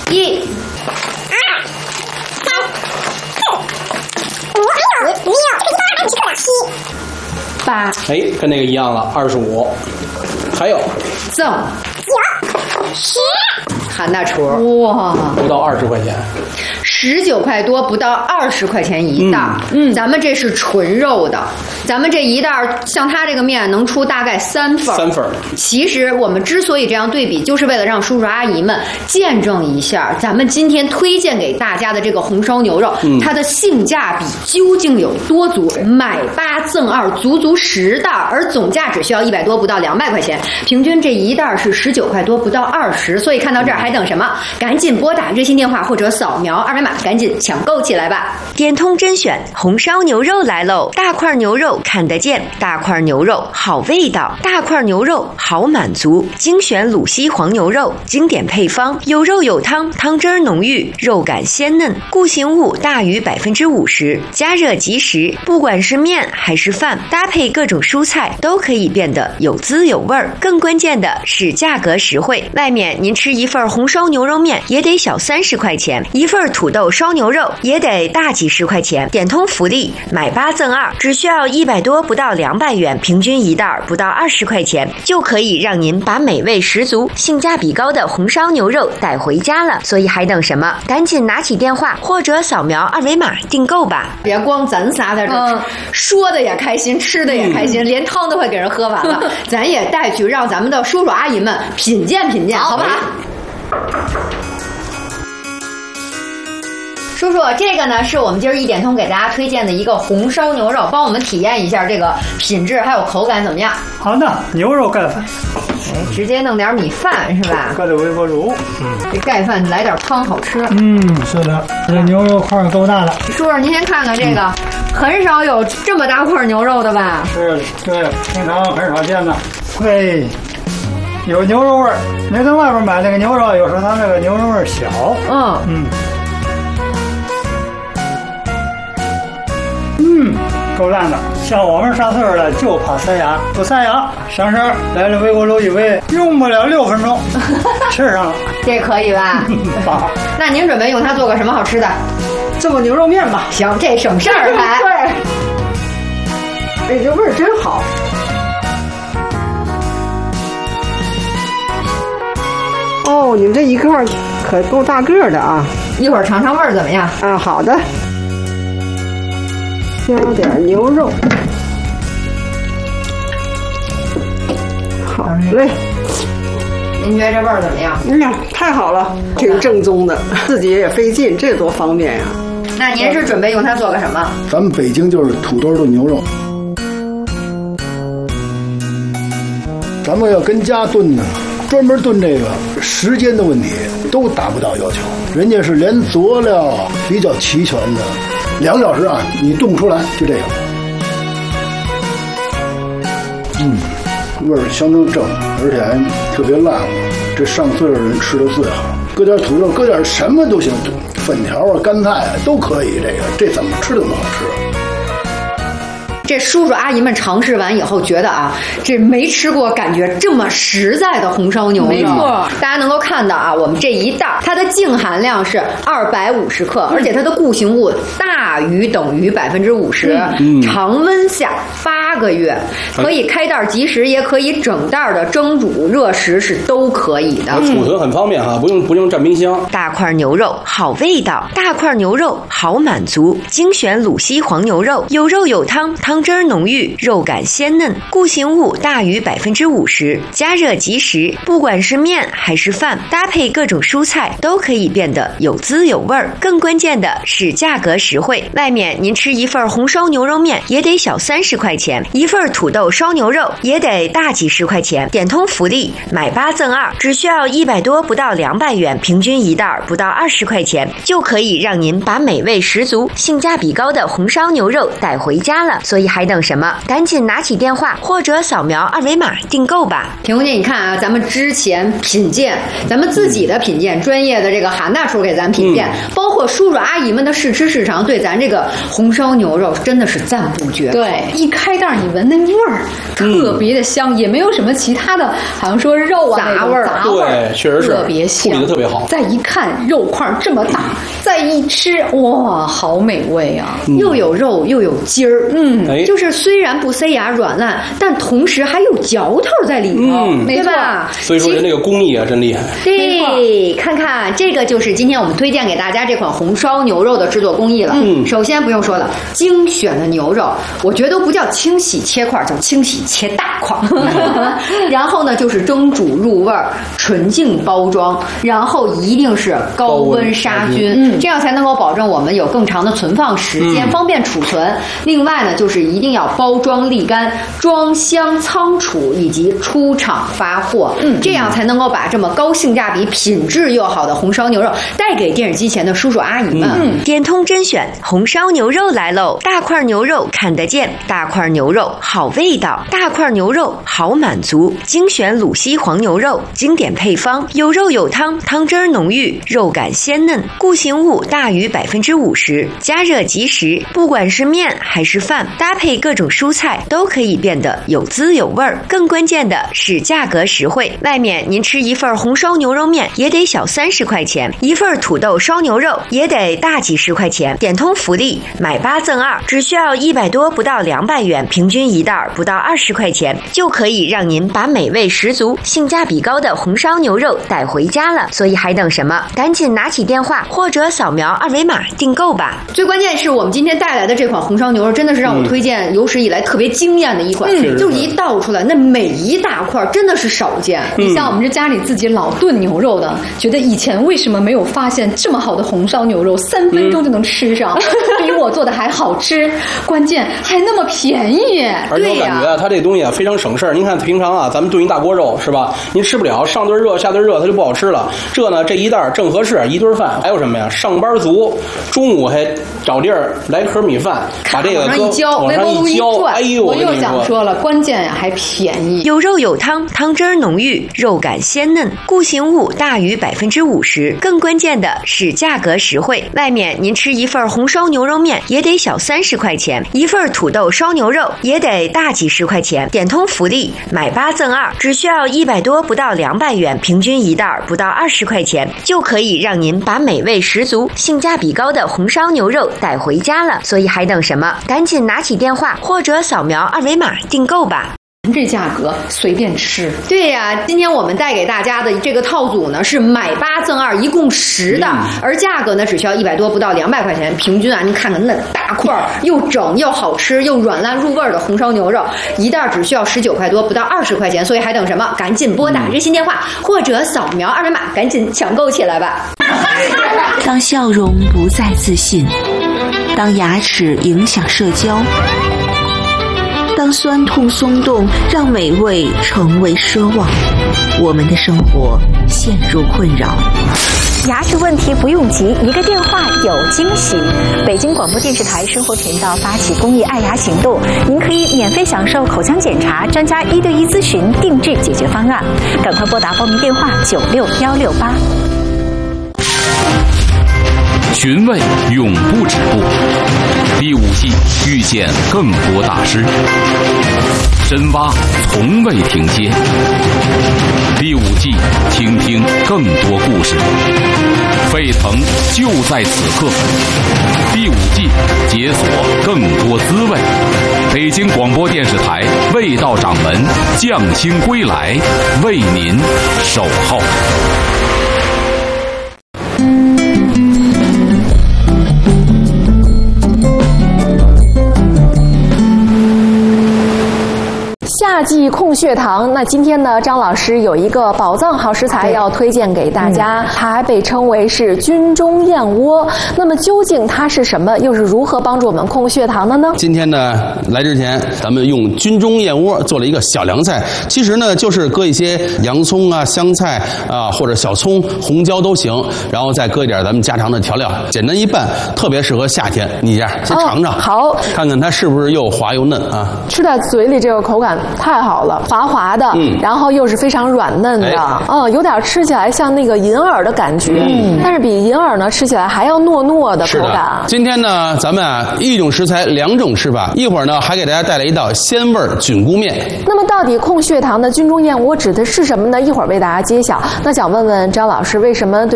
1、2、3、4、5、6、7、8。 哎，跟那个一样了，25。还有赠 9、10。 韩大厨， 哇， 不到20块钱。 19块多，不到20块钱一袋。咱们这是纯肉的，咱们这一袋像它这个面能出大概3份。 3份。 其实我们之所以这样对比，就是为了让叔叔阿姨们见证一下咱们今天推荐给大家的这个红烧牛肉，它的性价比究竟有多足。买8赠2，足足10袋，而总价只需要100多，不到200块钱。平均这一袋是19块多，不到20。所以看到这儿还等什么？赶紧拨打热线电话或者扫描2维码，赶紧抢购起来吧！ 点通甄选红烧牛肉来喽！大块牛肉看得见，大块牛肉好味道，大块牛肉好满足。精选鲁西黄牛肉，经典配方，有肉有汤，汤汁浓郁，肉感鲜嫩，固形物大于50%，加热即食。不管是面还是饭，搭配各种蔬菜都可以变得有滋有味儿。更关键的是价格实惠，外面您吃一份红烧牛肉面也得小30块钱，一份土豆烧牛肉也得大几十块钱。点通福利，买8赠2，只需要100多，不到200元，平均一袋不到20块钱，就可以让您把美味十足、性价比高的红烧牛肉带回家了。所以还等什么？赶紧拿起电话或者扫描2维码订购吧！ 别光咱仨在这儿说的也开心，吃的也开心，连汤都快给人喝完了。咱也带去让咱们的叔叔阿姨们品鉴品鉴，好不好？叔叔，这个呢是我们今儿一点通给大家推荐的一个红烧牛肉，帮我们体验一下这个品质还有口感怎么样？ 好的，牛肉盖饭， 直接弄点米饭是吧？ 搁点微波炉， 这盖饭来点汤好吃。 是的，这牛肉块够大的。 叔叔，您先看看这个，很少有这么大块牛肉的吧？ 是，对，平常很少见的。对，有牛肉味儿。您在外边买那个牛肉，有时候它那个牛肉味儿小。够烂的，像我们上岁数了就怕塞牙，不塞牙，上身来了微波炉一煨，用不了6分钟，吃上了， 这可以吧？ 棒。 那您准备用它做个什么好吃的？ 做个牛肉面吧。 行，这省事儿还。 对，哎，这味儿真好。哦，你们这一块可够大个的啊！ 一会儿尝尝味儿怎么样？ 啊，好的。加点牛肉，好嘞。 您觉得这味儿怎么样？ 太好了，挺正宗的，自己也费劲，这多方便呀！ 那您是准备用它做个什么？ 咱们北京就是土豆炖牛肉，咱们要跟家炖呢，专门炖这个时间的问题都达不到要求，人家是连佐料比较齐全的。2小时啊，你炖不出来，就这个，味儿相当正，而且还特别辣乎，这上岁数人吃的最好。搁点土豆，搁点什么都行，粉条啊、干菜啊都可以。这怎么吃都能好吃。 这叔叔阿姨们尝试完以后觉得啊，这没吃过感觉这么实在的红烧牛肉。 没错， 大家能够看到啊，我们这一袋它的净含量是250克，而且它的固形物大于等于50%，常温下8个月，可以开袋即食，也可以整袋的蒸煮热食是都可以的。 储存很方便哈，不用占冰箱。 大块牛肉好味道，大块牛肉好满足。精选鲁西黄牛肉，有肉有汤，汤汁浓郁，肉感鲜嫩，固形物大于50%，加热即食。不管是面还是饭，搭配各种蔬菜都可以变得有滋有味儿。更关键的是价格实惠，外面您吃一份红烧牛肉面也得小30块钱，一份土豆烧牛肉也得大几十块钱。点通福利，买8赠2，只需要100多，不到200元，平均一袋不到20块钱，就可以让您把美味十足、性价比高的红烧牛肉带回家了。所以还等什么？赶紧拿起电话或者扫描2维码订购吧！ 平红姐，你看啊，咱们之前品鉴，咱们自己的品鉴，专业的这个韩大厨给咱品鉴，包括叔叔阿姨们的试吃试尝，对咱这个红烧牛肉真的是赞不绝口。 对， 一开袋样一闻，那味儿特别的香，也没有什么其他的，好像说肉啊杂味儿， 对，确实是特别香， 处理的特别好。 再一看肉块这么大，再一吃，哇，好美味啊！ 又有肉又有筋儿，就是虽然不塞牙软烂，但同时还有嚼头在里头，对吧？ 所以说人这个工艺啊，真厉害。 对，看看这个就是今天我们推荐给大家这款红烧牛肉的制作工艺了。首先不用说了，精选的牛肉，我觉得都不叫清洗切块，叫清洗切大块。然后呢，就是蒸煮入味儿，纯净包装，然后一定是高温杀菌，这样才能够保证我们有更长的存放时间，方便储存。另外呢，就是一定要包装沥干、装箱仓储以及出厂发货，这样才能够把这么高性价比、品质又好的红烧牛肉带给电视机前的叔叔阿姨们。 点通甄选红烧牛肉来喽！大块牛肉看得见，大块牛肉好味道，大块牛肉好满足。精选鲁西黄牛肉，经典配方，有肉有汤，汤汁儿浓郁，肉感鲜嫩，固形物大于50%，加热即食。不管是面还是饭，搭配各种蔬菜都可以变得有滋有味儿。更关键的是价格实惠，外面您吃一份红烧牛肉面也得小30块钱，一份土豆烧牛肉也得大几十块钱。点通福利，买8赠2，只需要100多不到200元，平均一袋不到20块钱，就可以让您把美味十足、性价比高的红烧牛肉带回家了。所以还等什么？赶紧拿起电话或者扫描2维码订购吧。 最关键是我们今天带来的这款红烧牛肉，真的是让我推荐有史以来特别惊艳的一款，就一倒出来，那每一大块真的是少见。 你像我们这家里自己老炖牛肉的，觉得以前为什么没有发现这么好的红烧牛肉，3分钟就能吃上，比我做的还好吃，关键还那么便宜。 而且我感觉啊，它这东西啊非常省事儿。您看平常啊，咱们炖一大锅肉是吧？您吃不了，上顿热下顿热，它就不好吃了。这呢，这一袋正合适，一顿饭。还有什么呀？上班族中午还找地儿来盒米饭，把这个往上一浇， 哎呦， 我又想说了，关键呀还便宜， 有肉有汤，汤汁儿浓郁，肉感鲜嫩，固形物大于50%。更关键的是价格实惠，外面您吃一份红烧牛肉面也得小30块钱，一份土豆烧牛肉也得大几十块钱。点通福利，买8赠2，只需要100多不到200元，平均一袋不到20块钱，就可以让您把美味十足、性价比高的红烧牛肉带回家了。所以还等什么？赶紧拿起电话或者扫描2维码订购吧。 这价格随便吃。 对呀，今天我们带给大家的这个套组呢是买8赠2，一共10的，而价格呢只需要100多不到200块钱，平均啊，您看看那大块又整又好吃又软烂入味的红烧牛肉，一袋只需要19块多不到20块钱，所以还等什么？赶紧拨打热线电话或者扫描2维码，赶紧抢购起来吧。 当笑容不再自信，当牙齿影响社交，当酸痛松动让美味成为奢望，我们的生活陷入困扰。 牙齿问题不用急，一个电话有惊喜。北京广播电视台生活频道发起公益爱牙行动，您可以免费享受口腔检查、专家1对1咨询、定制解决方案。赶快拨打报名电话96168。 寻味永不止步，第5季遇见更多大师，深挖从未停歇。第5季听听更多故事，沸腾就在此刻。第5季解锁更多滋味。北京广播电视台味道掌门匠心归来，为您守候。 夏季控血糖，那今天呢，张老师有一个宝藏好食材要推荐给大家，它还被称为是军中燕窝。那么究竟它是什么，又是如何帮助我们控血糖的呢？ 今天呢，来之前咱们用军中燕窝做了一个小凉菜，其实呢就是搁一些洋葱啊、香菜啊或者小葱、红椒都行，然后再搁一点咱们家常的调料，简单一拌，特别适合夏天。你这样先尝尝， 好， 看看它是不是又滑又嫩啊？ 吃在嘴里这个口感太好了，滑滑的，然后又是非常软嫩的，有点吃起来像那个银耳的感觉，但是比银耳呢吃起来还要糯糯的口感。 今天呢，咱们一种食材两种吃法，一会儿呢还给大家带来一道鲜味菌菇面。 那么到底控血糖的菌中燕窝指的是什么呢？一会儿为大家揭晓。那想问问张老师，为什么对